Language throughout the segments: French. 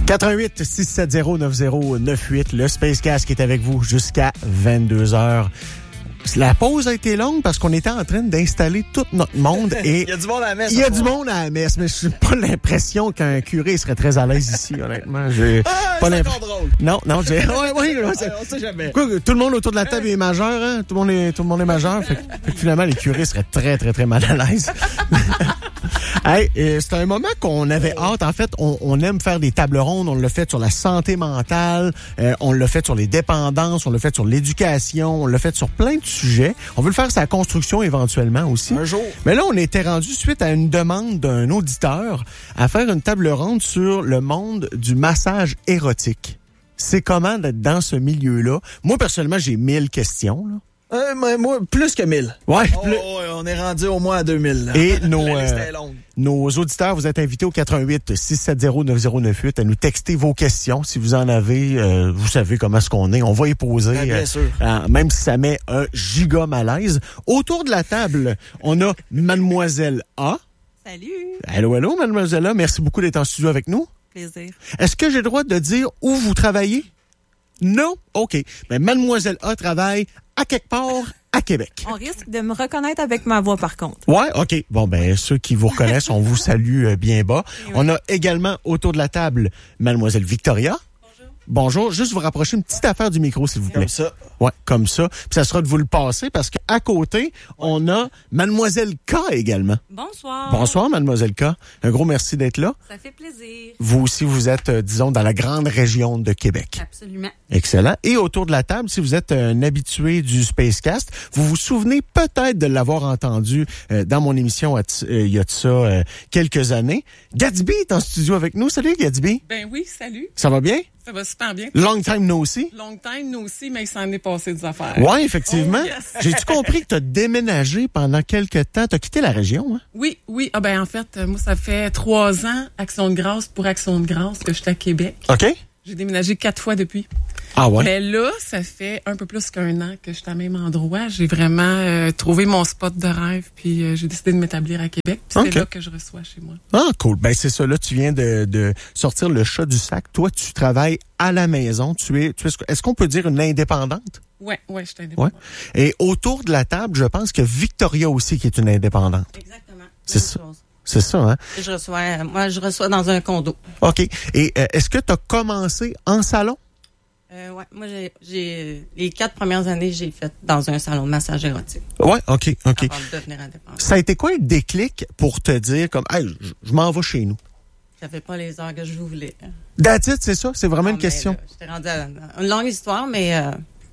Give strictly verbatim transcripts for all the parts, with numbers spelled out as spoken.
quatre un huit, six sept zéro, neuf zéro neuf huit, le Spacecast qui est avec vous jusqu'à vingt-deux heures. La pause a été longue parce qu'on était en train d'installer tout notre monde et il y a du monde à la messe. Il y a du monde à la messe, mais je n'ai pas l'impression qu'un curé serait très à l'aise ici, honnêtement. J'ai ah, pas c'est encore drôle. Non, non, j'ai ouais, ouais, ouais, on sait jamais. Quoi, tout le monde autour de la table est majeur, hein? Tout le monde est tout le monde est majeur, fait, fait que finalement les curés seraient très très très mal à l'aise. Hey, c'est un moment qu'on avait hâte. En fait, on, on aime faire des tables rondes. On l'a fait sur la santé mentale, euh, on l'a fait sur les dépendances, on l'a fait sur l'éducation, on l'a fait sur plein de sujets. On veut le faire sur la construction éventuellement aussi. Un jour. Mais là, on était rendu suite à une demande d'un auditeur à faire une table ronde sur le monde du massage érotique. C'est comment d'être dans ce milieu-là? Moi, personnellement, j'ai mille questions, là. Euh, moi, moi, plus que mille. Ouais. Oh, plus... oh, on est rendu au moins à deux mille. Là. Et nos, La liste euh, est longue. nos auditeurs, vous êtes invités au quatre un huit, six sept zéro, neuf zéro neuf huit à nous texter vos questions. Si vous en avez, euh, vous savez comment est-ce qu'on est. On va y poser. Ouais, bien euh, sûr. euh, même si ça met un giga malaise. Autour de la table, on a Mademoiselle A. Salut. Allô, allô, Mademoiselle A. Merci beaucoup d'être en studio avec nous. Plaisir. Est-ce que j'ai le droit de dire où vous travaillez? Non? OK. Mais Mademoiselle A travaille à quelque part à Québec. On risque de me reconnaître avec ma voix, par contre. Ouais, OK. Bon, ben, ceux qui vous reconnaissent, on vous salue euh, bien bas. Oui. On a également autour de la table Mademoiselle Victoria. Bonjour. Bonjour. Juste vous rapprocher une petite affaire du micro, s'il vous plaît. Comme ça. Ouais, comme ça. Puis ça sera de vous le passer parce qu'à côté, on a Mademoiselle K également. Bonsoir. Bonsoir, Mademoiselle K. Un gros merci d'être là. Ça fait plaisir. Vous aussi, vous êtes, euh, disons, dans la grande région de Québec. Absolument. Excellent. Et autour de la table, si vous êtes un habitué du Spacecast, vous vous souvenez peut-être de l'avoir entendu euh, dans mon émission euh, il y a de ça euh, quelques années. Gatsby est en studio avec nous. Salut, Gatsby. Ben oui, salut. Ça va bien? Ça va super bien. Long time no see. Long time, nous aussi, mais il s'en est passé des affaires. Oui, effectivement. Oh, yes. J'ai-tu compris que tu as déménagé pendant quelques temps? Tu as quitté la région, hein? Oui, oui. Ah ben en fait, euh, moi, ça fait trois ans, Action de grâce pour Action de grâce, que je suis à Québec. OK. J'ai déménagé quatre fois depuis. Ah ouais? Mais là, ça fait un peu plus qu'un an que je suis à même endroit. J'ai vraiment euh, trouvé mon spot de rêve, puis euh, j'ai décidé de m'établir à Québec. Puis Okay. c'est là que je reçois chez moi. Ah, cool. Ben, c'est ça. Là, tu viens de, de sortir le chat du sac. Toi, tu travailles à la maison. Tu es, tu es, est-ce qu'on peut dire une indépendante? Ouais, ouais, je suis Ouais. indépendante. Et autour de la table, je pense que Victoria aussi qui est une indépendante. Exactement. C'est Même ça. chose. C'est ça, hein? Je reçois, euh, moi, je reçois dans un condo. OK. Et euh, est-ce que tu as commencé en salon? Euh, ouais, moi, j'ai, j'ai, les quatre premières années, j'ai fait dans un salon de massage érotique. Ouais, OK, OK. Avant de devenir indépendante. Ça a été quoi le déclic pour te dire comme, hey, je, je m'en vais chez nous? J'avais pas les heures que je voulais. That's it, c'est ça? C'est vraiment Non, une mais, question? là, j'étais rendue à une longue histoire, mais, euh,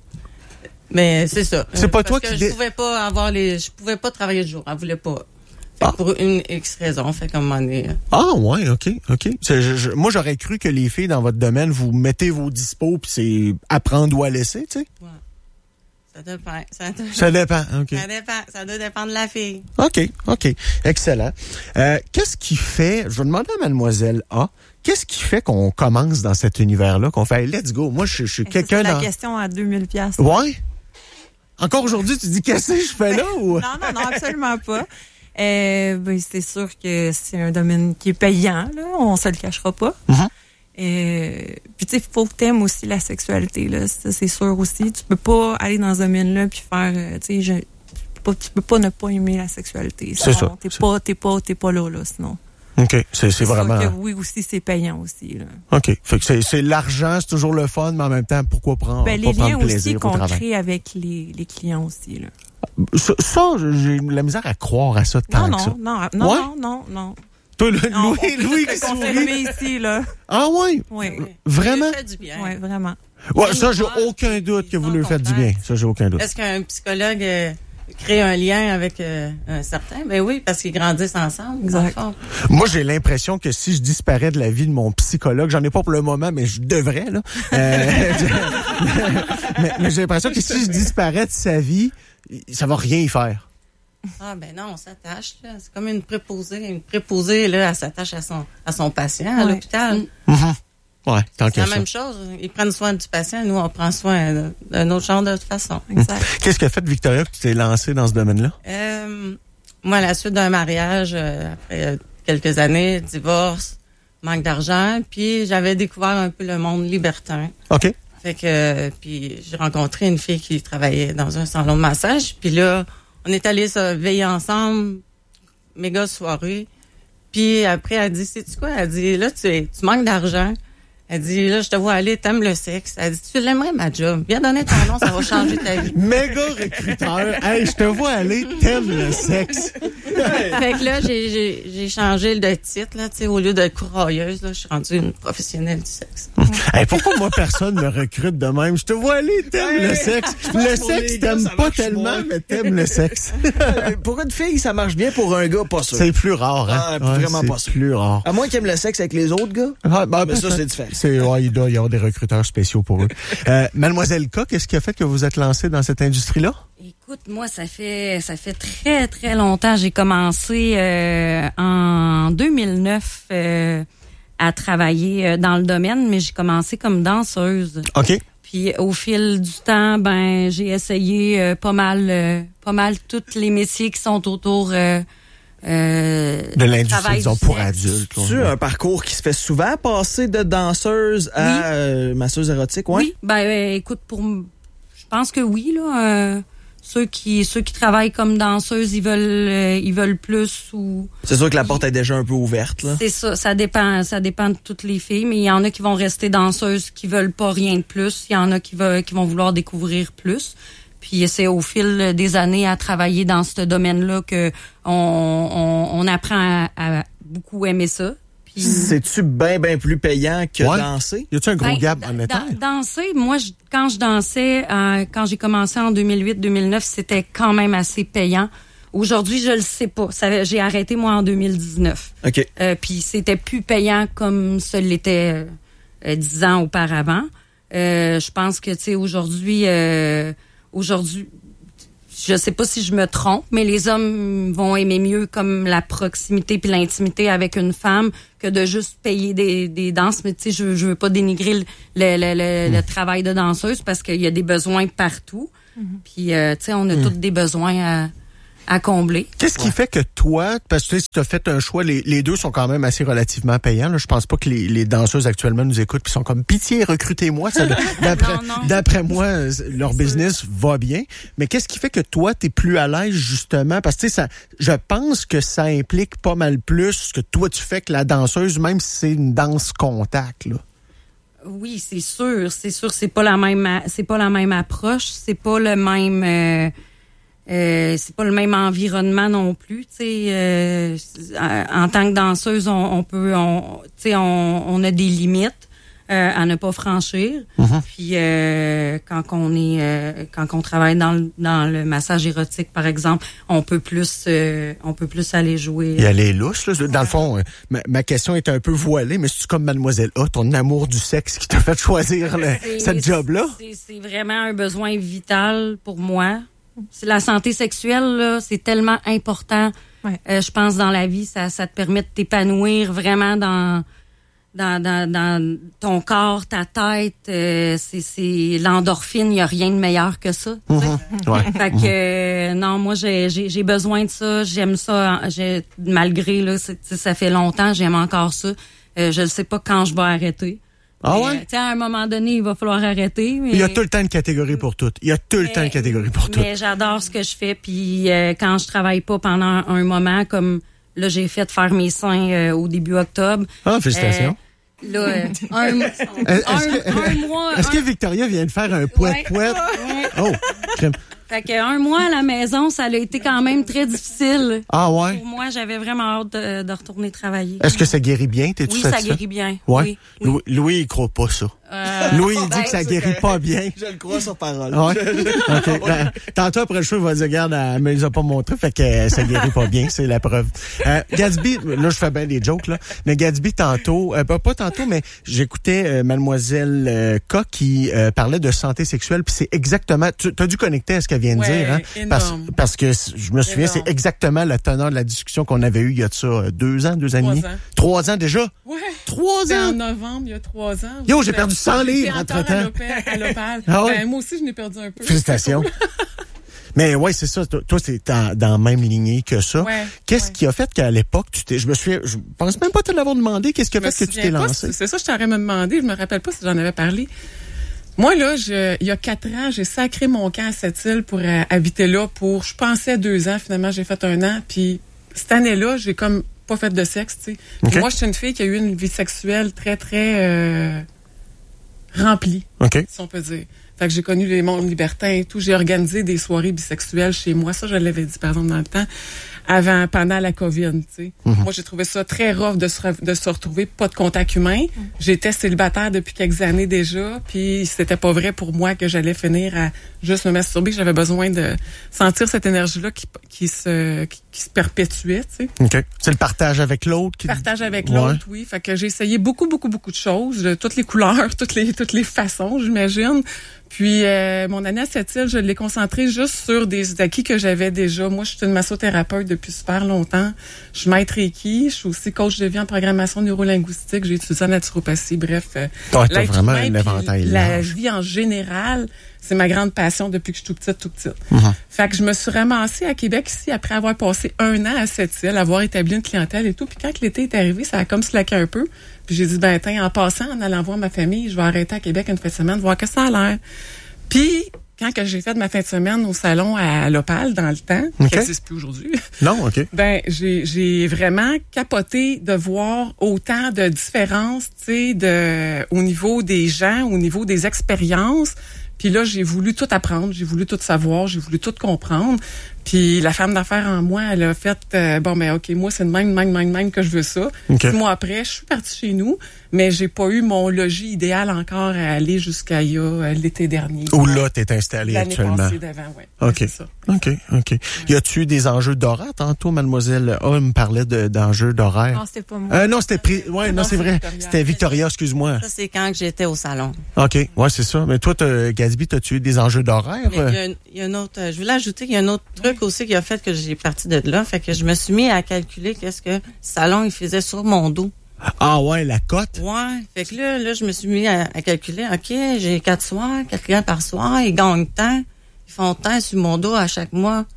mais c'est ça. C'est pas Parce toi que qui je dé- pouvais pas avoir les, je pouvais pas travailler le jour. Elle voulait pas. Fait Ah. que pour une X raison, fait qu'à un moment donné, euh, Ah, ouais, OK, OK. C'est- je- je- moi, j'aurais cru que les filles dans votre domaine, vous mettez vos dispos puis c'est apprendre ou à laisser, tu sais? ouais. Ça dépend. Ça, dépend. Ça dépend, OK. Ça dépend. Ça doit dépendre de la fille. OK, OK. Excellent. Euh, qu'est-ce qui fait, je vais demander à Mademoiselle A, qu'est-ce qui fait qu'on commence dans cet univers-là, qu'on fait, hey, let's go, moi, je, je suis quelqu'un C'est la dans... question à deux mille piastres. Ouais? Encore aujourd'hui, tu dis, qu'est-ce que je fais là ou... Non, non, non, absolument pas. Euh, ben, c'est sûr que c'est un domaine qui est payant, là. On se le cachera pas. Mhm. Euh, puis tu sais, faut que t'aimes aussi la sexualité, là. Ça, c'est sûr aussi. Tu peux pas aller dans ce domaine-là puis faire, euh, tu sais, je- tu peux pas- tu peux pas ne pas aimer la sexualité. C'est Sinon, ça, T'es c'est- pas, t'es pas, t'es pas là, là, sinon. OK, c'est, c'est sûr vraiment... que oui, aussi, c'est payant aussi, là. OK, fait que c'est, c'est l'argent, c'est toujours le fun, mais en même temps, pourquoi prendre, Ben, pas les liens prendre aussi plaisir au qu'on travail? crée avec les, les clients aussi, là. Ça, ça, j'ai la misère à croire à ça tant Non, que ça. non, non, non, Ouais? non, non, non. Toi, le, Non, Louis, on peut Louis tout qui le sourit. confirmer ici, là. Ah ouais? Oui, Vraiment? Ça fait du bien. oui, vraiment. Ouais, ça, j'ai Ils aucun doute que vous sont lui faites du contents. bien. Ça, j'ai aucun doute. Est-ce qu'un psychologue euh, crée un lien avec euh, un certain? Ben oui, parce qu'ils grandissent ensemble. Exact. Enfants. Moi, j'ai l'impression que si je disparais de la vie de mon psychologue, j'en ai pas pour le moment, mais je devrais, là. Euh, mais, mais j'ai l'impression que si je disparais de sa vie, ça va rien y faire. Ah ben non, on s'attache. Là. C'est comme une préposée. Une préposée, là, elle s'attache à son, à son patient à Ouais. l'hôpital. Mhm. Ouais, tant C'est que la ça. même chose. Ils prennent soin du patient. Nous, on prend soin de- d'un autre genre de toute façon. Exact. Qu'est-ce que fait Victoria que tu t'es lancée dans ce domaine-là? Euh, moi, à la suite d'un mariage, euh, après euh, quelques années, divorce, manque d'argent, puis j'avais découvert un peu le monde libertin. OK. Fait que, euh, puis j'ai rencontré une fille qui travaillait dans un salon de massage, puis là, on est allés se veiller ensemble, méga soirée. Puis après, elle dit, sais-tu quoi? Elle dit, là, tu, es, tu manques d'argent. Elle dit, là, je te vois aller, t'aimes le sexe. Elle dit, tu l'aimerais, ma job. Viens donner ton nom, ça va changer ta vie. Méga recruteur. Hey, je te vois aller, t'aimes le sexe. Fait que là, j'ai, j'ai, j'ai changé de titre, là, tu sais, au lieu d'être courailleuse, là, je suis rendue une professionnelle du sexe. Hey, pourquoi moi, personne me recrute de même? Je te vois aller, t'aimes Hey, le sexe. je pense Le pour sexe, les gars, t'aimes ça pas marche tellement, moins. mais t'aimes le sexe. Pour une fille, ça marche bien. Pour un gars, pas sûr. C'est plus rare, hein? Ah, vraiment c'est pas sûr. plus rare. À moins qu'ils aiment le sexe avec les autres gars. Ah, ben, Mais ça, peut-être. c'est différent. C'est, ouais, il doit y avoir des recruteurs spéciaux pour eux. Euh, Mademoiselle K, qu'est-ce qui a fait que vous êtes lancée dans cette industrie-là? Écoute, moi, ça fait ça fait très, très longtemps. J'ai commencé euh, en deux mille neuf euh, à travailler euh, dans le domaine, mais j'ai commencé comme danseuse. OK. Puis au fil du temps, ben j'ai essayé euh, pas mal euh, pas mal tous les métiers qui sont autour euh, euh, De l'industrie, travail disons, du pour sexe. adultes. là. Tu as un parcours qui se fait souvent passer de danseuse à Oui. euh, masseuse érotique, ouais? Oui, ben euh, écoute, pour m- je pense que oui là. Euh, ceux qui ceux qui travaillent comme danseuses, ils veulent euh, ils veulent plus ou C'est sûr que la porte est déjà un peu ouverte, là. c'est ça, ça dépend, ça dépend de toutes les filles, mais il y en a qui vont rester danseuses qui veulent pas rien de plus, il y en a qui veulent qui vont vouloir découvrir plus. Puis c'est au fil des années à travailler dans ce domaine-là que on on, on apprend à, à beaucoup aimer ça. Puis C'est-tu bien, bien plus payant que Ouais. danser? Y a-tu un gros ben, gap da- en état? da- danser, moi, je- quand je dansais, euh, quand j'ai commencé en deux mille huit deux mille neuf, c'était quand même assez payant. Aujourd'hui, je le sais pas. Ça, j'ai arrêté, moi, en deux mille dix-neuf. OK. Euh, puis c'était plus payant comme ce l'était euh, dix ans auparavant. Euh, je pense que, tu sais, aujourd'hui, euh, aujourd'hui, je sais pas si je me trompe, mais les hommes vont aimer mieux comme la proximité puis l'intimité avec une femme que de juste payer des, des danses. Mais tu sais, je, je veux pas dénigrer le, le, le, le, le travail de danseuse parce qu'il y a des besoins partout. Puis, euh, tu sais, on a tous des besoins à, à combler. Qu'est-ce qui fait que toi, parce que tu sais, si tu as fait un choix, les, les deux sont quand même assez relativement payants. Là. Je pense pas que les, les danseuses actuellement nous écoutent puis sont comme pitié, recrutez-moi. Ça, d'après, Non, non. d'après moi, euh, leur business va bien. Mais qu'est-ce qui fait que toi, t'es plus à l'aise justement? Parce que tu sais, ça, je pense que ça implique pas mal plus ce que toi tu fais que la danseuse, même si c'est une danse contact. Là. Oui, c'est sûr, c'est sûr, c'est pas la même, a- c'est pas la même approche, c'est pas le même, euh, euh, c'est pas le même environnement non plus. Tu sais, euh, en en tant que danseuse, on, on peut, on, tu sais, on, on a des limites euh, à ne pas franchir. Puis euh, quand on est, euh, quand on travaille dans le, dans le massage érotique, par exemple, on peut plus, euh, on peut plus aller jouer. Et elle est lousse. Là. Dans le fond, euh, ma, ma question est un peu voilée, mais c'est comme Mademoiselle A, ton amour du sexe qui t'a fait choisir le, C'est- cette job-là? C'est, c'est vraiment un besoin vital pour moi. C'est la santé sexuelle, là, c'est tellement important. Ouais. Euh, je pense dans la vie, ça, ça te permet de t'épanouir vraiment dans dans, dans, dans ton corps, ta tête. Euh, c'est, c'est l'endorphine, il y a rien de meilleur que ça. tu sais. Ouais. Fait que euh, non, moi j'ai, j'ai j'ai besoin de ça, j'aime ça. J'ai, malgré là, c'est- tu sais, ça fait longtemps, j'aime encore ça. Euh, je ne sais pas quand je vais arrêter. Ah Mais, ouais? euh, tu sais, à un moment donné, il va falloir arrêter. Mais... Il y a tout le temps une catégorie pour tout. Il y a tout le temps une catégorie pour tout. Mais j'adore ce que je fais. Puis euh, quand je travaille pas pendant un moment, comme là, j'ai fait faire mes seins euh, au début octobre. Ah, félicitations. Euh, là, euh, un, Est-ce un, que- un mois. Est-ce un- que Victoria vient de faire un poète-poète? Ouais. Oh, crème. Fait que un mois à la maison, ça a été quand même très difficile. Ah ouais? Pour moi, j'avais vraiment hâte de, de retourner travailler. Est-ce que ça guérit bien? T'es-tu Oui, ça satisfait? guérit bien. Ouais. Oui, oui. Louis, Louis, il croit pas ça. Euh, Louis, il dit ben, que ça c'est guérit pas bien. Je le crois sur parole. Ah ouais? OK. Ben, tantôt, après le show, il va dire, regarde, elle me les a pas montrés, fait que euh, ça guérit pas bien, c'est la preuve. Euh, Gatsby, là, je fais bien des jokes, là, mais Gatsby, tantôt, euh, pas, pas tantôt, mais j'écoutais euh, Mademoiselle euh, K qui euh, parlait de santé sexuelle, puis c'est exactement, tu as dû connecter à ce qu'elle vient de Ouais, dire, hein? énorme. Parce, parce que c- je me souviens, Énorme. c'est exactement la teneur de la discussion qu'on avait eue il y a de ça euh, deux ans, deux ans et Trois demi. ans. Trois ans déjà? Ouais. Trois C'était en ans! novembre, il y a trois ans. Yo, j'ai J'étais- perdu cent livres j'étais encore entre-temps. à l'hôpital- à l'hôpital. Ah ouais? Ben, moi aussi, je n'ai perdu un peu. Félicitations. Mais ouais, c'est ça. Toi, toi c'est dans, dans la même lignée que ça. Ouais, qu'est-ce ouais. qui a fait qu'à l'époque, tu t'es, je me souviens, je pense même pas te l'avoir demandé, qu'est-ce qui a Je me fait que tu souviens t'es pas, lancé? C'est, c'est ça, je t'aurais me demandé. Je me rappelle pas si j'en avais parlé. Moi, là, je, il y a quatre ans, j'ai sacré mon camp à Sept-Îles pour euh, habiter là pour, je pensais, deux ans. Finalement, j'ai fait un an. Puis cette année-là, j'ai comme pas fait de sexe, tu sais. Okay. Moi, je suis une fille qui a eu une vie sexuelle très, très euh, remplie, OK. si on peut dire. Fait que j'ai connu les mondes libertins et tout. J'ai organisé des soirées bisexuelles chez moi. Ça, je l'avais dit, par exemple, dans le temps, avant, pendant la COVID, tu sais. Mm-hmm. Moi, j'ai trouvé ça très rough de se, re- de se retrouver, pas de contact humain. Mm-hmm. J'étais célibataire depuis quelques années déjà, puis c'était pas vrai pour moi que j'allais finir à juste me masturber. J'avais besoin de sentir cette énergie-là qui, qui se, qui, qui se perpétuait, tu sais. OK. C'est le partage avec l'autre qui... Partage avec l'autre, ouais. Oui. Fait que j'ai essayé beaucoup, beaucoup, beaucoup de choses, de toutes les couleurs, toutes les, toutes les façons, j'imagine. Puis, euh, mon année à Sept-Îles, je l'ai concentrée juste sur des acquis que j'avais déjà. Moi, je suis une massothérapeute depuis super longtemps. Je suis maître Reiki. Je suis aussi coach de vie en programmation neurolinguistique. J'ai étudié en naturopathie. Bref, euh, oh, t'as vraiment un éventail la large. vie en général, c'est ma grande passion depuis que je suis tout petite, tout petite. Mm-hmm. Fait que je me suis ramassée à Québec ici après avoir passé un an à Sept-Îles, avoir établi une clientèle et tout. Puis quand l'été est arrivé, ça a comme slacké un peu. Puis j'ai dit, ben, tiens, en passant, en allant voir ma famille, je vais arrêter à Québec une fin de semaine, voir que ça a l'air. Puis, quand que j'ai fait ma fin de semaine au salon à l'Opale, dans le temps, okay. qui n'existe plus aujourd'hui, non, OK. Ben, j'ai, j'ai vraiment capoté de voir autant de différences, tu sais, de, au niveau des gens, au niveau des expériences. Puis là, j'ai voulu tout apprendre, j'ai voulu tout savoir, j'ai voulu tout comprendre. Puis la femme d'affaires en moi, elle a fait, euh, bon, ben OK, moi, c'est de même, même, même, même que je veux ça. Okay. Six mois après, je suis partie chez nous, mais j'ai pas eu mon logis idéal encore à aller jusqu'à il y a, euh, l'été dernier. Où là, t'es installé L'année actuellement? Passée d'avant, ouais. OK. C'est ça. OK, OK. Ouais. Y a-tu eu des enjeux d'horaire? Tantôt, mademoiselle A me parlait de, d'enjeux d'horaire. Non, c'était pas moi. Euh, non, c'était pris. Ouais, non, non, c'est, c'est vrai. Victoria. C'était Victoria, excuse-moi. Ça, c'est quand que j'étais au salon. OK, ouais, c'est ça. Mais toi, t'as, Gatsby, t'as-tu eu des enjeux d'horaire? Mais il y a, une, il y a un autre, je voulais ajouter qu'il y a un autre truc aussi qui a fait que j'ai parti de là. Fait que je me suis mis à calculer qu'est-ce que le salon, il faisait sur mon dos. Ah ouais, la cote? Ouais. Fait que là, là, je me suis mis à, à calculer. OK, j'ai quatre soirs, quatre clients par soir. Ils gagnent tant. Ils font tant sur mon dos à chaque mois.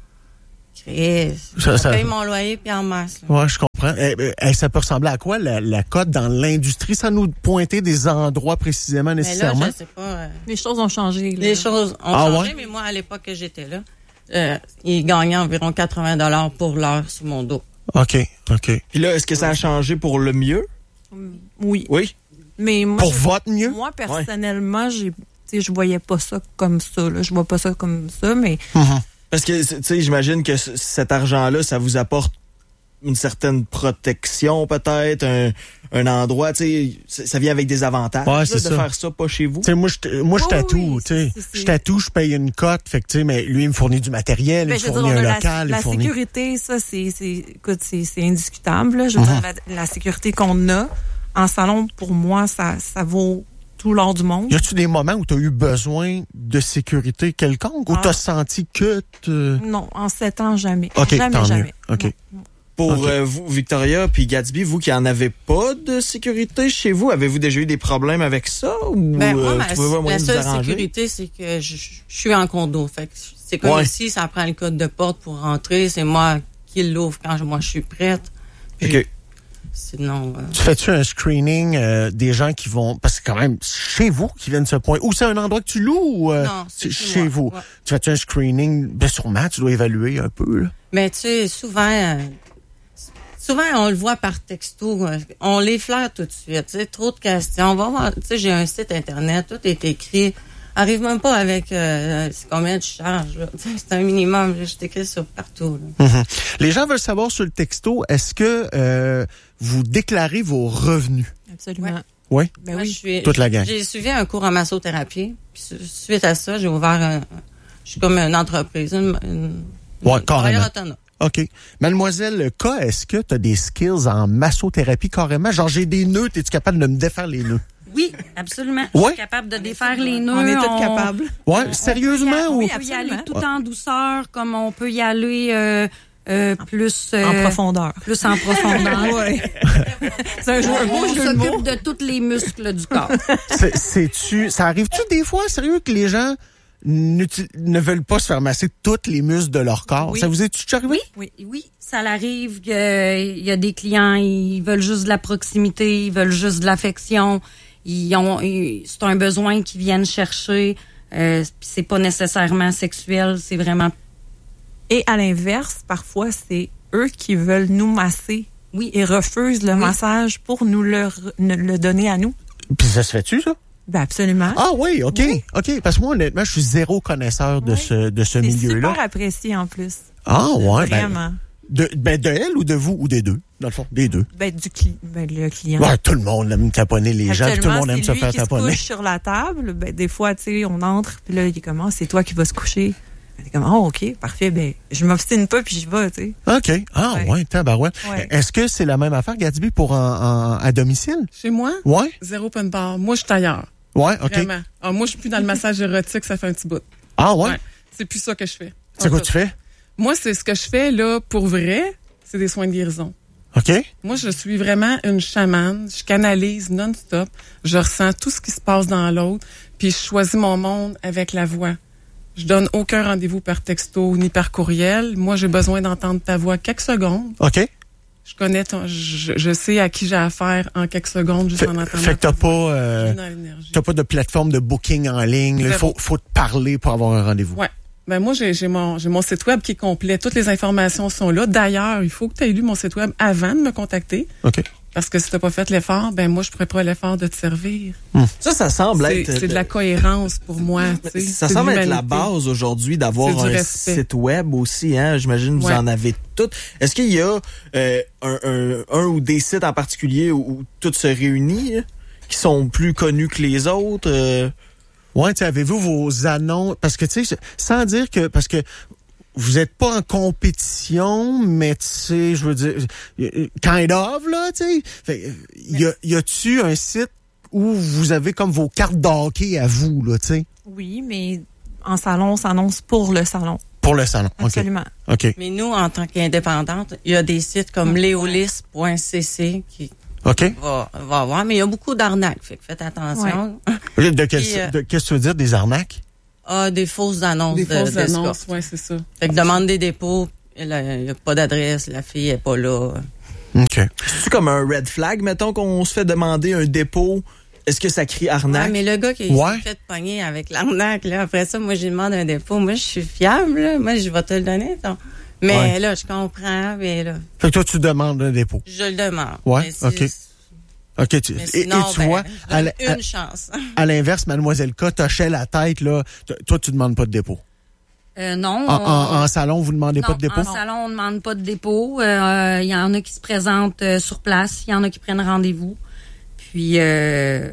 Et ça, je ça... paye mon loyer puis en masse. Là. Ouais, je comprends. Eh, eh, ça peut ressembler à quoi, la, la cote dans l'industrie, sans nous pointer des endroits précisément nécessairement? Mais là, je sais pas. Euh, les choses ont changé. Là. Les choses ont ah, changé, ouais? mais moi, à l'époque que j'étais là, euh, ils gagnaient environ quatre-vingts dollars pour l'heure sur mon dos. OK, OK. Puis là, est-ce que ça a changé pour le mieux? Oui. Oui. Mais moi, pour votre mieux? Moi, personnellement, j'ai, t'sais, je voyais pas ça comme ça. Là. Je vois pas ça comme ça, mais... Mm-hmm. Parce que, tu sais, j'imagine que c- cet argent-là, ça vous apporte une certaine protection, peut-être, un, un endroit, tu sais, ça vient avec des avantages ouais, là, c'est de ça. faire ça pas chez vous. Tu sais, moi, je, moi, je oh, tatoue, oui, tu sais. c'est, c'est... Je tatoue, je paye une cote, fait que, tu sais, mais lui, il me fournit du matériel, ben, il me fournit dire, un la, local, la il fournit... sécurité, ça, c'est, c'est, écoute, c'est, c'est indiscutable, là. Je veux mm-hmm. dire, la, la sécurité qu'on a en salon, pour moi, ça, ça vaut tout l'or du monde. Y a-tu des moments où tu as eu besoin de sécurité quelconque, où ah. tu as senti que... Te... Non, en sept ans, jamais. OK, jamais, tant jamais. mieux. OK. Non. Pour okay. euh, vous, Victoria puis Gatsby, vous qui en avez pas de sécurité chez vous, avez-vous déjà eu des problèmes avec ça? Ou ben, moi, euh, ma, la seule sécurité, c'est que je, je suis en condo. Fait que c'est comme ouais. ici, ça prend le code de porte pour rentrer. C'est moi qui l'ouvre quand je, moi je suis prête. Puis, OK. Sinon, euh... Tu fais-tu un screening euh, des gens qui vont... Parce que c'est quand même chez vous qui viennent de ce point. Ou c'est un endroit que tu loues ou euh, non, c'est chez, chez vous? Ouais. Tu fais-tu un screening? Ben sûrement, tu dois évaluer un peu. Là. Mais tu sais, souvent... Euh, souvent, on le voit par texto. Euh, on l'effleure tout de suite. Tu sais, trop de questions. On va voir... Tu sais, j'ai un site Internet, tout est écrit. Arrive même pas avec euh, combien tu charges. Là. C'est un minimum. Je t'écris sur partout. Là. Mm-hmm. Les gens veulent savoir sur le texto, est-ce que euh, vous déclarez vos revenus? Absolument. Oui? Ben Moi, oui. je suis, toute la gang. J'ai suivi un cours en massothérapie. Puis suite à ça, j'ai ouvert un... Je suis comme une entreprise. Une, une, ouais, une carrément. autonome. OK. Mademoiselle K, est-ce que tu as des skills en massothérapie carrément? Genre, j'ai des nœuds, es-tu capable de me défaire les nœuds? Oui, absolument. Ouais? Je suis capable de défaire les nœuds. On est tous capables. Ouais, on, sérieusement? On peut y, ou... on peut y aller tout ouais. en douceur, comme on peut y aller euh, euh, plus... Euh, en profondeur. Plus en profondeur. Oui. C'est un jeu on, un beau on jeu s'occupe de mots. de tous les muscles du corps. C'est, c'est-tu, ça arrive-tu des fois, sérieux, que les gens ne veulent pas se faire masser toutes les muscles de leur corps. Oui. Ça vous est-tu arrivé? Oui, oui, oui, ça l'arrive. Il y a, il y a des clients, ils veulent juste de la proximité, ils veulent juste de l'affection. Ils ont, ils, c'est un besoin qu'ils viennent chercher. Euh, puis c'est pas nécessairement sexuel, c'est vraiment. Et à l'inverse, parfois, c'est eux qui veulent nous masser. Oui. Et refusent le Oui. massage pour nous le, le donner à nous. Puis ça se fait-tu, ça? Ben absolument. Ah oui, OK. Oui. OK. Parce que moi, honnêtement, je suis zéro connaisseur de Oui. ce, de ce C'est milieu-là. super apprécié en plus. Ah ouais. Ben, Vraiment. de, ben, de elle ou de vous ou des deux? Dans le fond, des deux. Ben, du cli- ben, le client. Ouais, tout le monde aime taponner les gens, puis tout le monde aime se faire c'est lui qui se taponner. couche sur la table. Ben, des fois, tu sais, on entre, puis là, il est comme, ah, c'est toi qui vas se coucher. Ben, t'es comme, oh, OK, parfait. Ben, je m'obstine pas, puis j'y vais, tu sais. OK. Ah ouais, Ouais. tabarouette. Ouais. Est-ce que c'est la même affaire, Gatsby, pour en, en- à domicile? Chez moi, Ouais? zéro open bar. Moi, je suis ailleurs. Ouais, OK. Vraiment. Ah, moi, je suis plus dans le massage érotique, ça fait un petit bout. Ah ouais? Ouais. C'est plus ça que je fais. C'est En quoi tout. tu fais? Moi, c'est ce que je fais, là, pour vrai, c'est des soins de guérison. OK? Moi, je suis vraiment une chamane. Je canalise non-stop. Je ressens tout ce qui se passe dans l'autre. Puis je choisis mon monde avec la voix. Je donne aucun rendez-vous par texto ni par courriel. Moi, j'ai besoin d'entendre ta voix quelques secondes. OK? Je connais ton, je, je sais à qui j'ai affaire en quelques secondes juste Fait, en entendant. fait que t'as ta pas, voix. Je euh, suis dans l'énergie. t'as pas de plateforme de booking en ligne. Il faut, Zéro. faut te parler pour avoir un rendez-vous. Ouais. Ben moi, j'ai, j'ai mon, j'ai mon site web qui est complet. Toutes les informations sont là. D'ailleurs, il faut que tu aies lu mon site web avant de me contacter. OK. Parce que si t'as pas fait l'effort, ben moi, je ferai pas l'effort de te servir. Ça, ça semble C'est, être... c'est de la cohérence pour moi. tu sais. Ça C'est semble de être la l'humanité. base aujourd'hui d'avoir C'est du un respect. site web aussi. Hein? J'imagine que vous Ouais. en avez toutes. Est-ce qu'il y a euh, un, un, un ou des sites en particulier où, où tout se réunit, là, qui sont plus connus que les autres? euh? Ouais, tu sais, avez-vous vos annonces? Parce que, tu sais, sans dire que, parce que vous êtes pas en compétition, mais tu sais, je veux dire, kind of, là, tu sais. Fait, y a, y a-tu un site où vous avez comme vos cartes d'hockey à vous, là, tu sais, Oui, mais en salon, on s'annonce pour le salon. pour le salon? OK. Absolument. OK. Mais nous, en tant qu'indépendante, il y a des sites comme leolis point c c qui OK. va, va avoir, mais il y a beaucoup d'arnaques. Fait que faites attention. De quel- Puis, euh, de- qu'est-ce que tu veux dire, des arnaques? Ah, des fausses annonces. Des de- fausses d'escorte. annonces, ouais, c'est ça. Fait que demande des dépôts. Il n'y a pas d'adresse, la fille est pas là. OK. C'est-tu comme un red flag, mettons qu'on se fait demander un dépôt? Est-ce que ça crie arnaque? Ouais, mais le gars qui Ouais. s'est fait pogner avec l'arnaque, là, après ça, moi, j'ai demandé un dépôt. Moi, je suis fiable, là. Moi, je vais te le donner. ton. Mais Ouais. là, je comprends, mais là, Fait que toi, tu demandes un dépôt. je le demande. Ouais, Mais si- OK. OK. Tu, Mais et, sinon, et tu ben, vois, je à, donne la- à- une chance. à l'inverse, Mademoiselle K, t'hochais la tête, là. T- Toi, tu demandes pas de dépôt. Euh, non. En, en- on- en salon, vous demandez non, pas de dépôt? en salon, on ne demande pas de dépôt. Euh, Il y en a qui se présentent euh, sur place. Il y en a qui prennent rendez-vous. Puis, euh,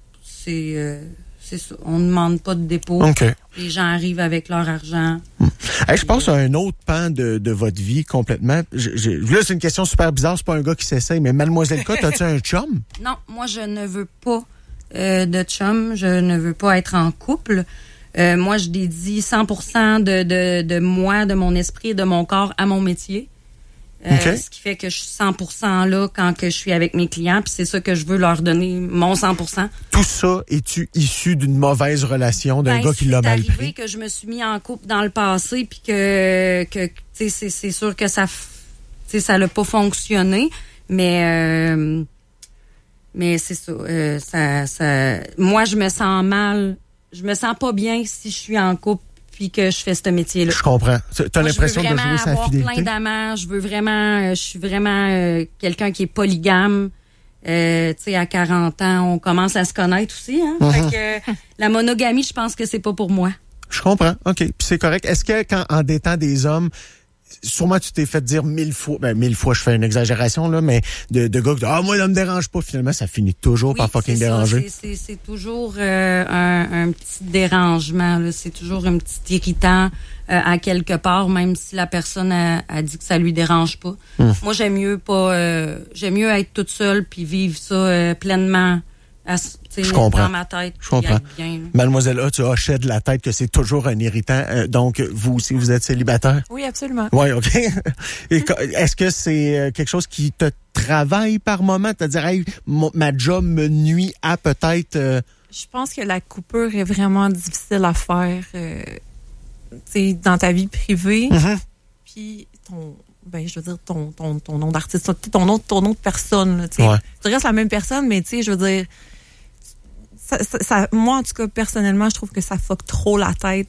c'est euh, c'est ça. On ne demande pas de dépôt. OK. Les gens arrivent avec leur argent. Hey, je pense à un autre pan de, de votre vie complètement. Je- je- là, c'est une question super bizarre. C'est pas un gars qui s'essaye, mais Mademoiselle K, t'as-tu un chum? Non, moi, je ne veux pas euh, de chum. Je ne veux pas être en couple. Euh, moi, je dédie cent pour cent de, de, de moi, de mon esprit et de mon corps à mon métier. Euh, OK. Ce qui fait que je suis cent pour cent là quand que je suis avec mes clients. Puis c'est ça que je veux leur donner, mon cent pour cent. Tout ça, es-tu issu d'une mauvaise relation d'un Ben, gars qui l'a mal C'est arrivé pris? que je me suis mis en couple dans le passé, puis que, que tu sais, c'est, c'est sûr que ça, f- tu sais, ça l'a pas fonctionné, mais euh, mais c'est ça, euh, ça, ça. Moi, je me sens mal, je me sens pas bien si je suis en couple puis que je fais ce métier-là. Je comprends. T'as Moi, l'impression je de veux vraiment jouer sa avoir plein fidélité? d'amants. Je veux vraiment, euh, je suis vraiment euh, quelqu'un qui est polygame. Euh, tu sais, à quarante ans, on commence à se connaître aussi. Hein? Mm-hmm. Fait que euh, la monogamie, je pense que c'est pas pour moi. Je comprends. OK. Puis c'est correct. Est-ce que quand, en datant des hommes, sûrement tu t'es fait dire mille fois, ben mille fois, je fais une exagération, là, mais de, de gars qui disent, ah, moi, ça me dérange pas. Finalement, ça finit toujours par fucking c'est ça. déranger. C'est, c'est, c'est toujours euh, un, un petit dérangement. Là. C'est toujours un petit irritant euh, à quelque part, même si la personne a, a dit que ça lui dérange pas. Hum. Moi, j'aime mieux pas. Euh, j'aime mieux être toute seule puis vivre ça euh, pleinement. À, Je comprends. Dans ma tête. Je comprends. être bien, là. Mademoiselle A, tu hochais de la tête que c'est toujours un irritant. Euh, donc, vous aussi, vous êtes célibataire? Oui, absolument. Oui, OK. Et co- est-ce que c'est euh, quelque chose qui te travaille par moment? C'est-à-dire, hey, mon- ma job me nuit à peut-être... euh, Je pense que la coupure est vraiment difficile à faire euh, tu sais, dans ta vie privée. Mm-hmm. Puis ton, ben, je veux dire, ton, ton, ton nom d'artiste, ton nom, ton nom de personne. Là, tu sais. Ouais. Tu restes la même personne, mais tu sais, je veux dire, ça, ça, ça, moi, en tout cas, personnellement, je trouve que ça fuck trop la tête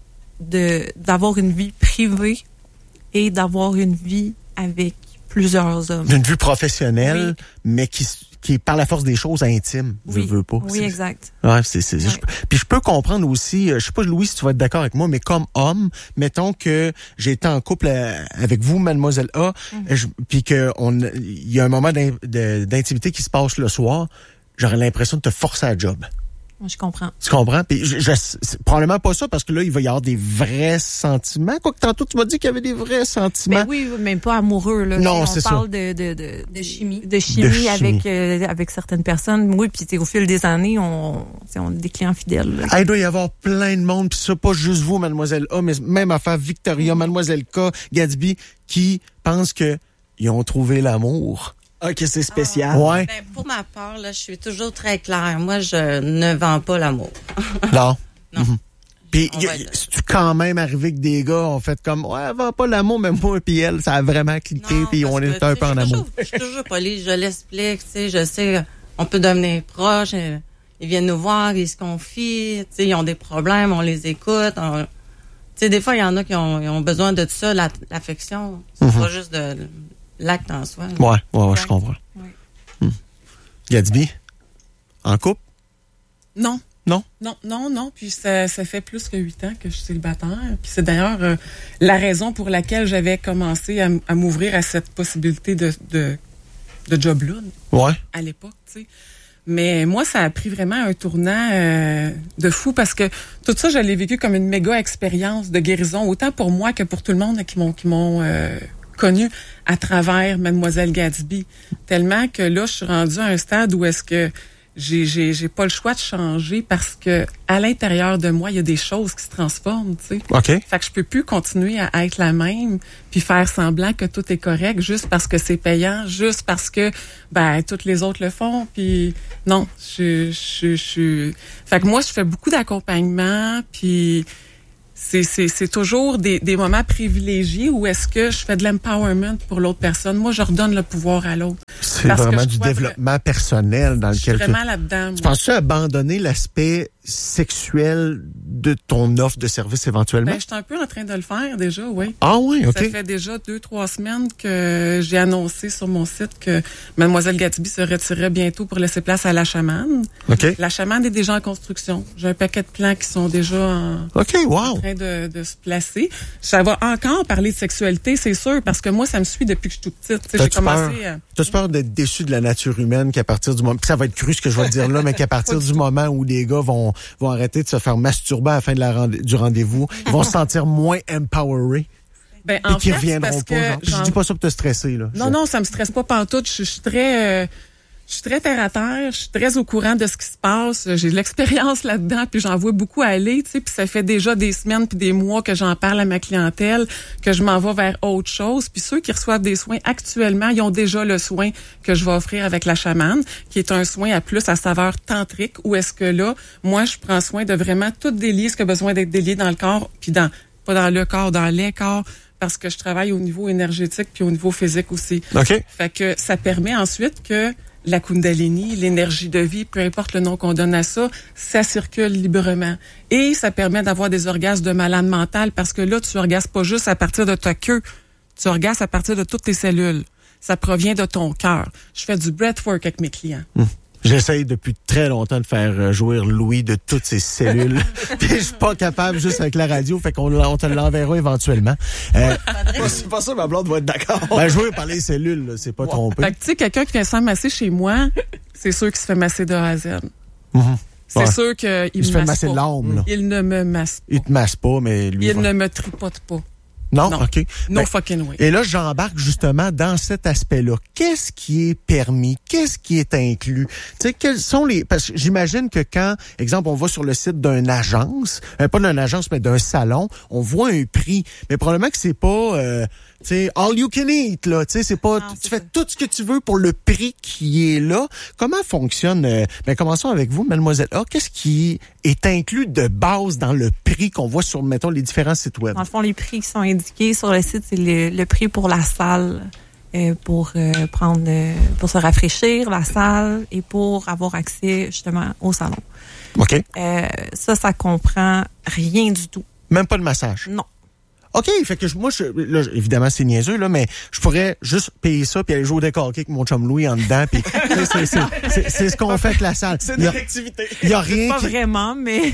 de d'avoir une vie privée et d'avoir une vie avec plusieurs hommes. D'une vue professionnelle, Oui. mais qui, qui est par la force des choses intime. Je Oui. veux pas. Oui, C'est- exact. Ouais, c'est, c'est, Ouais. je- puis je peux comprendre aussi, euh, je sais pas, Louis, si tu vas être d'accord avec moi, mais comme homme, mettons que j'ai été en couple euh, avec vous, Mademoiselle A, Mm-hmm. euh, je- puis que on, il y a un moment d'in- de- d'intimité qui se passe le soir, j'aurais l'impression de te forcer à la job. Moi, je comprends. Tu comprends? Puis je, je- c'est probablement pas ça, parce que là, il va y avoir des vrais sentiments. Quoique tantôt, tu m'as dit qu'il y avait des vrais sentiments. Ben oui, mais pas amoureux. Là. Non, on c'est ça. parle de, de, de, De chimie. de chimie, De chimie. avec euh, avec certaines personnes. Oui, puis t'sais, au fil des années, on, t'sais, on est des clients fidèles. là. Ah, il doit y avoir plein de monde, puis ça, pas juste vous, Mademoiselle A, mais même affaire Victoria, Mademoiselle K, Gatsby, qui pensent que ils ont trouvé l'amour. Ah, que c'est spécial. Ouais. Ben, pour ma part, là, je suis toujours très claire. Moi, je ne vends pas l'amour. Non. Non. Mhm. Puis, On y- va y- être- c'est-tu quand même arrivé que des gars ont fait comme, ouais, va pas l'amour, mais moi puis elle, ça a vraiment cliqué, Non, puis parce on que, est tu un sais, peu en je suis amour. toujours- Je suis toujours polie, je l'explique, tu sais, je sais, on peut devenir proche, euh, ils viennent nous voir, ils se confient, tu sais, ils ont des problèmes, on les écoute. on- Tu sais, des fois, il y en a qui ont, ils ont besoin de ça, la- l'affection. C'est Mhm. pas juste de l'acte en soi. Ouais, ouais, ouais, je Ouais. comprends. Ouais. Hmm. Gatsby, en couple? Non. Non? Non, non, non. Puis ça, ça fait plus que huit ans que je suis célibataire. Puis c'est d'ailleurs euh, la raison pour laquelle j'avais commencé à, m- à m'ouvrir à cette possibilité de, de, de job-là Ouais. à l'époque, tu sais. Mais moi, ça a pris vraiment un tournant euh, de fou parce que tout ça, je l'ai vécu comme une méga expérience de guérison, autant pour moi que pour tout le monde qui m'ont qui m'ont euh, connu à travers Mademoiselle Gatsby. Tellement que là, je suis rendue à un stade où est-ce que j'ai j'ai j'ai pas le choix de changer parce que à l'intérieur de moi, il y a des choses qui se transforment, tu sais. OK. Fait que je peux plus continuer à être la même puis faire semblant que tout est correct juste parce que c'est payant, juste parce que ben toutes les autres le font puis non, je je je fait que moi je fais beaucoup d'accompagnement puis c'est c'est c'est toujours des des moments privilégiés où est-ce que je fais de l'empowerment pour l'autre personne. Moi je redonne le pouvoir à l'autre. C'est Parce que vraiment je du dois développement personnel dans Je suis lequel tu... vraiment là-dedans. Tu moi. penses-tu abandonner l'aspect sexuel de ton offre de service éventuellement? Ben, je suis un peu en train de le faire déjà, oui. Ah oui, OK. Ça fait déjà deux, trois semaines que j'ai annoncé sur mon site que Mademoiselle Gatsby se retirait bientôt pour laisser place à la chamane. OK. La chamane est déjà en construction. J'ai un paquet de plans qui sont déjà en, OK, en wow. train de, de se placer. Ça va encore parler de sexualité, c'est sûr, parce que moi, ça me suit depuis que je suis toute petite. Tu sais, J'ai T'as-tu peur? commencé à... T'as-tu peur d'être déçu de la nature humaine qu'à partir du moment... Puis ça va être cru ce que je vais te dire là, mais qu'à partir du moment où les gars vont, vont arrêter de se faire masturber à la fin de la rendez- du rendez-vous, ils vont se sentir moins empowerés Ben, et en qu'ils fait, c'est reviendront parce pas. que Genre. Je j'en- dis pas ça pour te stresser, là. Non, Je- non, ça me stresse pas pantoute. Je, je suis très, euh, je suis très terre à terre. Je suis très au courant de ce qui se passe. J'ai de l'expérience là-dedans, puis j'en vois beaucoup aller, tu sais. Puis ça fait déjà des semaines puis des mois que j'en parle à ma clientèle, que je m'en vais vers autre chose. Puis ceux qui reçoivent des soins actuellement, ils ont déjà le soin que je vais offrir avec la chamane, qui est un soin à plus à saveur tantrique. Où est-ce que là, moi, je prends soin de vraiment tout délier ce qui a besoin d'être délié dans le corps, puis dans pas dans le corps, dans les corps, parce que je travaille au niveau énergétique puis au niveau physique aussi. OK. Fait que ça permet ensuite que la Kundalini, l'énergie de vie, peu importe le nom qu'on donne à ça, ça circule librement. Et ça permet d'avoir des orgasmes de malade mental parce que là, tu orgasmes pas juste à partir de ta queue, tu orgasmes à partir de toutes tes cellules. Ça provient de ton cœur. Je fais du breathwork avec mes clients. J'essaye depuis très longtemps de faire euh, jouir Louis de toutes ses cellules. Puis je suis pas capable juste avec la radio, fait qu'on on te l'enverra éventuellement. Euh, C'est pas ça, ma blonde va être d'accord. ben, jouer par les cellules, là, c'est pas trompé. Fait que tu sais, quelqu'un qui vient se faire masser chez moi, c'est sûr qu'il se fait masser de A à Z. Mhm. C'est Ouais. sûr qu'il Il se me fait masse masser pas. l'âme, là. Il ne me masse pas. Il te masse pas, mais lui... Il va- ne me tripote pas. Non? Non. OK. No Ben, fucking way. et là, j'embarque justement dans cet aspect-là. Qu'est-ce qui est permis? Qu'est-ce qui est inclus? Tu sais, quels sont les... Parce que j'imagine que quand, exemple, on va sur le site d'une agence, euh, pas d'une agence, mais d'un salon, on voit un prix. Mais probablement que c'est pas, euh, tu sais, all you can eat, là. Tu sais, c'est pas... Non, tu c'est fais ça. tout ce que tu veux pour le prix qui est là. Comment fonctionne... Euh, ben, commençons avec vous, mademoiselle A. Qu'est-ce qui est inclus de base dans le prix qu'on voit sur, mettons, les différents sites web? Dans le fond, les prix qui sont indiqués sur le site, c'est le, le prix pour la salle, euh, pour euh, prendre, euh, pour se rafraîchir, la salle, et pour avoir accès justement au salon. OK. Euh, ça, ça comprend rien du tout. Même pas de massage? Non. OK, fait que je- moi, je, là, je- évidemment, c'est niaiseux, là, mais je pourrais juste payer ça puis aller jouer au décorqué avec mon chum Louis en dedans. Puis c'est, c'est, c'est, c'est, c'est ce qu'on fait avec la salle. C'est Il y a, une activité. il y a rien Pas qui... vraiment, mais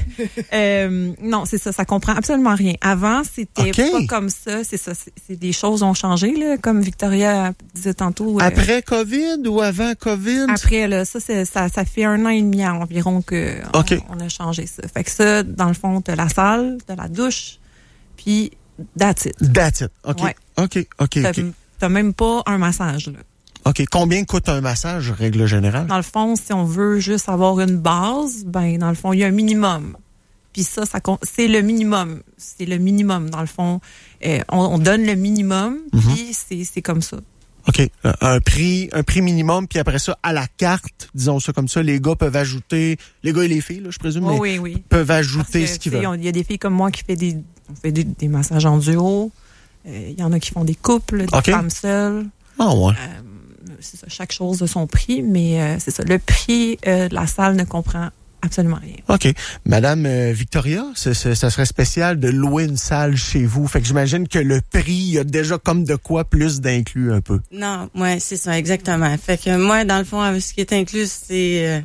euh, non, c'est ça, ça comprend absolument rien. Avant, c'était OK. pas comme ça. C'est ça, c'est, c'est des choses ont changé, là, comme Victoria disait tantôt. euh, Après COVID ou avant COVID? Après, là, ça, c'est, ça, ça fait un an et demi environ que on, OK. on a changé ça. Fait que ça, dans le fond, t'as la salle, t'as la douche, puis that's it. That's it. OK. Ouais. OK, OK, T'as, OK. t'as même pas un massage, là. OK. Combien coûte un massage, règle générale? Dans le fond, si on veut juste avoir une base, ben, dans le fond, il y a un minimum. Puis ça, ça compte- c'est le minimum. C'est le minimum, dans le fond. Euh, on, on donne le minimum, puis c'est, c'est comme ça. OK. Un- Un prix, un prix minimum, puis après ça, à la carte, disons ça comme ça, les gars peuvent ajouter, les gars et les filles, là, je présume, Oh, mais oui, oui. peuvent Parce ajouter que, ce qu'ils tu sais, veulent. on- il y a des filles comme moi qui fait des, on fait des, des massages en duo. Euh, Il y en a qui font des couples, des OK. femmes seules. Ah, ouais. Euh, c'est ça, chaque chose de son prix, mais euh, c'est ça. Le prix euh, de la salle ne comprend absolument rien. OK. Madame euh, Victoria, c'est- c'est- ça serait spécial de louer une salle chez vous. Fait que j'imagine que le prix, il y a déjà comme de quoi plus d'inclus un peu. Non, ouais, c'est ça, exactement. Fait que moi, dans le fond, avec ce qui est inclus, c'est... euh,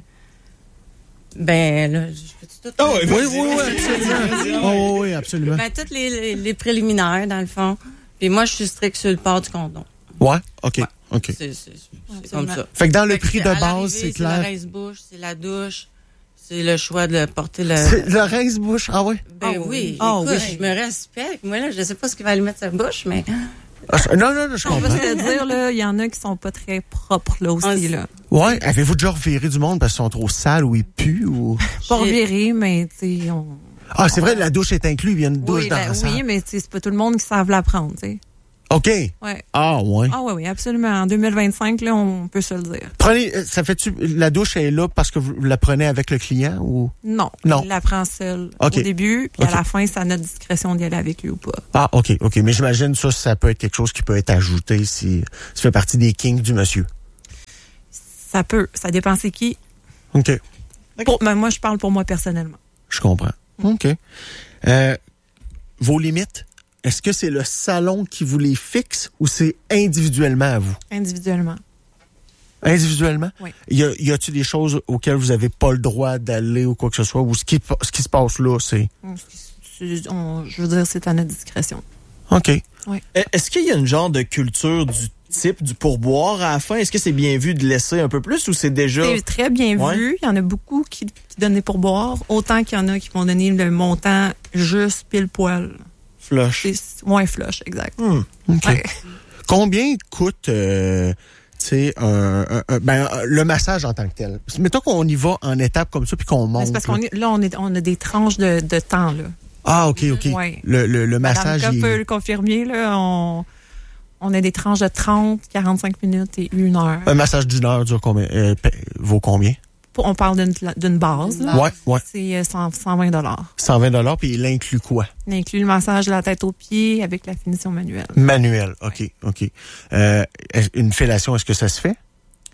ben, là, je peux tout... Ah ouais, Oui, vas-y, oui, oui, vas-y, absolument. vas-y, vas-y. Oh, oui, absolument. Ben, toutes les, les, les préliminaires, dans le fond. Puis moi, je suis strict sur le port du condom. Ouais, OK. Ouais. OK. C'est, c'est, c'est comme ça. Fait que dans le Fait que prix de à base, l'arrivée, c'est le clair. rince-bouche, c'est la douche, c'est le choix de porter le... C'est le rince-bouche. Ah, ouais? Ben Ah oui, oui. ah Ah oui, oui. je me respecte. Moi, là, je sais pas ce qu'il va aller mettre sa bouche, mais... Ah, je- non, non, non, je On va comprends. se le dire, là, il y en a qui sont pas très propres, là, Ah, aussi, c'est- là. Ouais. Avez-vous déjà reviré du monde parce qu'ils sont trop sales ou ils puent ou... Pas J'ai- reviré, mais, tu sais, on... Ah, c'est vrai, la douche est inclue. Il y a une douche Oui, dans la- la salle. oui, mais, tu sais, c'est pas tout le monde qui savent la prendre, tu sais. OK. Ouais. Ah, ouais. Ah, oui, oui, absolument. En deux mille vingt-cinq, là, on peut se le dire. Prenez, euh, ça fait-tu, la douche est là parce que vous la prenez avec le client ou? Non. Non. Il la prend seule OK. au début, puis OK. à la fin, c'est à notre discrétion d'y aller avec lui ou pas. Ah, OK, OK. Mais j'imagine ça, ça peut être quelque chose qui peut être ajouté si ça fait partie des kinks du monsieur. Ça peut. Ça dépend c'est qui. OK. Pour, mais moi, je parle pour moi personnellement. Je comprends. OK. Euh, vos limites, est-ce que c'est le salon qui vous les fixe ou c'est individuellement à vous? Individuellement. Individuellement? Oui. Y a, y a-tu des choses auxquelles vous avez pas le droit d'aller ou quoi que ce soit, ou ce qui, ce qui se passe là, c'est... C'est- on- je veux dire, c'est à notre discrétion. OK. Est-ce qu'il y a une genre de culture du type du pourboire à la fin? Est-ce que c'est bien vu de laisser un peu plus ou c'est déjà... C'est très bien Ouais. vu. Il y en a beaucoup qui, qui donnent des pourboires, autant qu'il y en a qui vont donner le montant juste pile poil. flush? C'est moins flush, exact. Hmm. OK. Ouais. Combien coûte... euh, tu sais, un, un- un- ben, le massage en tant que tel. Mettons qu'on y va en étapes comme ça puis qu'on Mais monte. c'est parce là. qu'on est, là, on, est, on a des tranches de, de temps, là. Ah, OK, OK. Ouais. Le, le, le massage, Madame il K est- peut le confirmer, là. On, on a des tranches de trente, quarante-cinq minutes et une heure. un massage d'une heure dure combien? Euh, pa- vaut combien? Pour- On parle d'une, d'une base, là. Ouais, ouais. C'est euh, cent, cent vingt dollars. cent vingt dollars puis il inclut quoi? On inclut le massage de la tête aux pieds avec la finition manuelle. Manuel. OK, OK. Euh, est- une fellation, est-ce que ça se fait?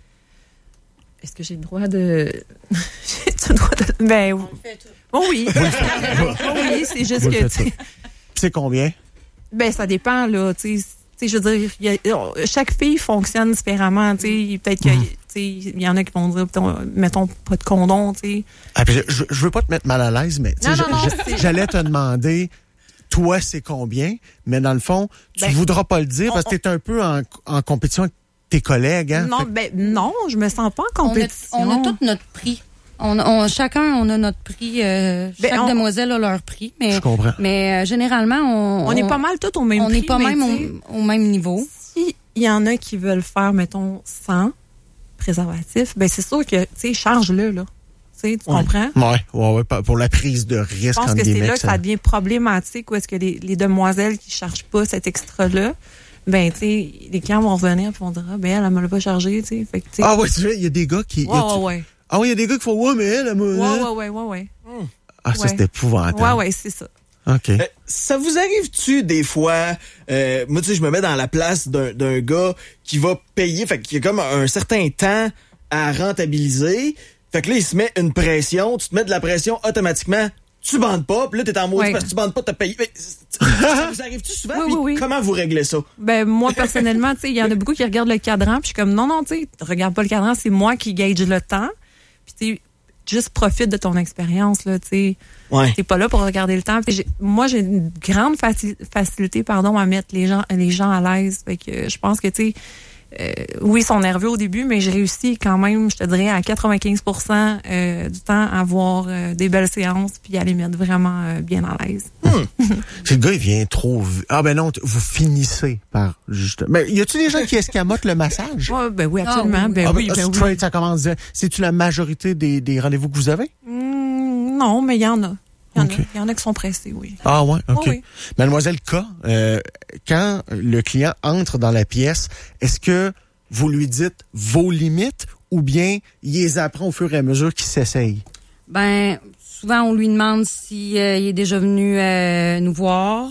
Est-ce que j'ai le droit de... j'ai le droit de... Ben, oh oui. Oh oui, c'est juste Vous le que... faites tu sais, C'est combien? ben, ça dépend, là, tu sais. Tu sais, je veux dire, il y a- chaque fille fonctionne différemment, tu sais. Peut-être qu'il Mhm. il y en a qui vont dire, mettons, mettons pas de condom, tu sais. Ah, puis je, je, je veux pas te mettre mal à l'aise, mais tu sais, Non, je- non, non, je- c'est- j'allais te demander, toi, c'est combien? Mais dans le fond, tu Ben, voudras pas le dire on- parce que t'es un peu en, en compétition avec tes collègues. Hein? Non, Fait- ben, non, je me sens pas en On a, compétition. on a tout notre prix. On, on, chacun, on a notre prix. Euh, Ben, chaque on- demoiselle a leur prix. Mais, Je comprends. mais euh, généralement, on, On est pas mal tous au même On prix. n'est pas mais même tu sais, au, au même niveau. si il y en a qui veulent faire, mettons, sans préservatif, ben c'est sûr que, tu sais, charge-le, là. Tu sais, tu Ouais. comprends? Ouais, ouais, ouais, pa- pour la prise de risque, Je pense entre que c'est guillemets, là que ça devient problématique, où est-ce que les, les demoiselles qui chargent pas cet extra-là, ben, tu sais, les clients vont revenir et vont dire, ah, ben, elle, elle me l'a pas chargé, tu sais. Fait que, tu sais. Ah ouais, tu sais, il y a des gars qui... ouais, ouais, ouais. Ah oui, il y a des gars qui font, ouais, mais elle, elle m'a... Ouais, ouais, ouais, ouais, ouais. Ah, ça, ouais. c'est épouvantable. Ouais, ouais, c'est ça. OK. Euh, ça vous arrive-tu des fois, euh, moi tu sais, je me mets dans la place d'un d'un gars qui va payer, fait qu'il y a comme un certain temps à rentabiliser, fait que là il se met une pression, tu te mets de la pression automatiquement, tu bandes pas, puis là t'es en maudit Ouais. parce que tu bandes pas, t'as payé. Mais, ça vous arrive-tu souvent? Oui, Puis oui, oui. comment vous réglez ça? Ben, moi, personnellement, tu sais, il y en a beaucoup qui regardent le cadran, puis je suis comme, non, non, tu sais, regarde pas le cadran, c'est moi qui gage le temps. Puis, tu sais, juste profite de ton expérience, là, tu sais. Ouais. T'es pas là pour regarder le temps. Puis j'ai- moi, j'ai une grande faci- facilité, pardon, à mettre les gens, les gens à l'aise. Fait que euh, je pense que, tu sais, euh, oui, ils sont nerveux au début, mais j'ai réussi quand même, je te dirais, à quatre-vingt-quinze pour cent euh, du temps à avoir euh, des belles séances puis à les mettre vraiment euh, bien à l'aise. Si le gars, il vient trop... vi- Ah ben non, t- vous finissez par... juste. Mais y a-tu des gens qui escamotent le massage? Ouais, ben oui, absolument. Ah oui, oui. Ben Ah, oui, ben, ben oui. straight, ça commence direct. C'est-tu la majorité des, des rendez-vous que vous avez? Hmm, non, mais il y en a. Il y en Ok. a. Il y en a qui sont pressés, oui. Ah ouais, OK. Oh oui. Mademoiselle K, euh, quand le client entre dans la pièce, est-ce que vous lui dites vos limites ou bien il les apprend au fur et à mesure qu'il s'essaye? Ben, souvent, on lui demande si euh, il est déjà venu euh, nous voir.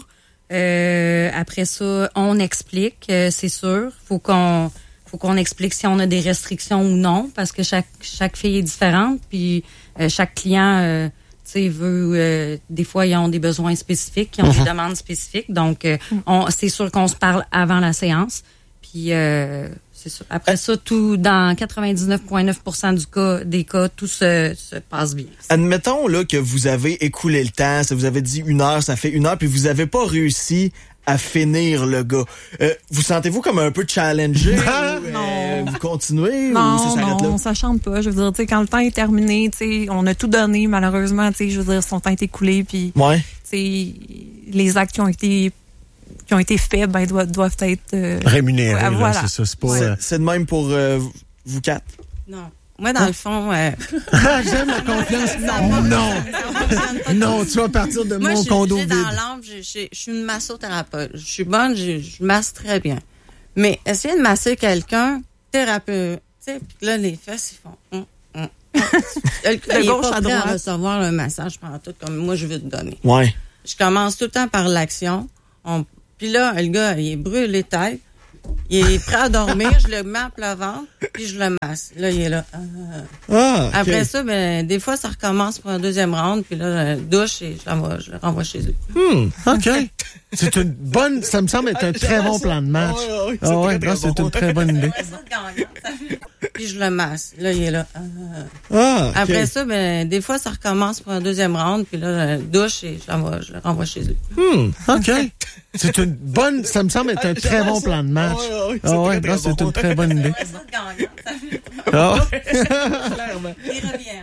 Euh, après ça, on explique, euh, c'est sûr. Faut qu'on faut qu'on explique si on a des restrictions ou non, parce que chaque chaque fille est différente. Puis euh, chaque client, euh, tu sais, veut. Euh, des fois, ils ont des besoins spécifiques, ils ont des demandes spécifiques. Donc, euh, on, c'est sûr qu'on se parle avant la séance. Puis euh, c'est ça. Après ça, tout dans quatre-vingt-dix-neuf virgule neuf pour cent du cas, des cas, tout se, se passe bien. Admettons là que vous avez écoulé le temps, ça vous avez dit une heure, ça fait une heure, puis vous avez pas réussi à finir le gars. Euh, vous sentez-vous comme un peu challengé? ou, euh, vous continuez ou ça Non, s'arrête non, là? ça chante pas. Je veux dire, tu sais, quand le temps est terminé, tu sais, on a tout donné, malheureusement, tu sais, je veux dire, son temps est écoulé, puis, Ouais. tu sais, les actes qui ont été, qui ont été faits, ben, doivent, doivent être, euh, Rémunéré, ouais, là, voilà. c'est ça. C'est pas... C'est- euh, C'est de même pour euh, vous quatre. Non. Moi, dans le fond, euh, Ah, j'aime la confiance. Non, non, non, tu vas partir de moi, je mon suis condo j'ai vide. dans l'âme, je je- je suis une massothérapeute. Je suis bonne, je, je masse très bien. Mais essayer de masser quelqu'un, thérapeute, tu sais, puis là, les fesses, ils font... Hum, hum, hum. Le gars, De il est gauche pas à prêt à droite. recevoir le massage pendant tout, comme moi, je veux te donner. Ouais. Je commence tout le temps par l'action. On... Puis là, le gars, il est brûlé tête. Il est prêt à dormir. Je le mets à plat ventre, puis je le masse. Là, il est là. Ah. Ah, ok. Après ça, ben, des fois, ça recommence pour un deuxième round, puis là, euh, douche et je l'envoie, je le renvoie chez eux. Hmm. OK. C'est une bonne... Ça me semble être un très bon plan de match. Ouais, ouais, ouais, c'est Ah ouais, très, non, très c'est bon. une très bonne idée. Puis je le masse. Là, il est là. Ah. Ah, ok. Après ça, ben, des fois, ça recommence pour un deuxième round, puis là, euh, douche et je l'envoie, je le renvoie chez eux. Hmm. OK. C'est une bonne... Ça me semble être un très bon plan de match. Ouais, ouais, ouais, c'est Ah ouais, très, non, très c'est bon. une très bonne idée. Ouais, ça, gagnant. Ah. Il revient.